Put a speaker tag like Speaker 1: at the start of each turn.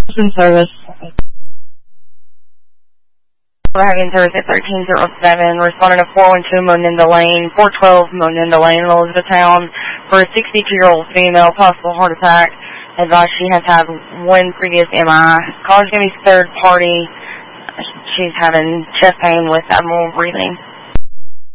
Speaker 1: In service.
Speaker 2: We're having service at 1307, responding to 412 Monenda Lane, 412 Monenda Lane in Elizabethtown for a 62-year-old female, possible heart attack. Advised she has had one previous MI. Caller's going to be third party. She's having chest pain with abnormal breathing.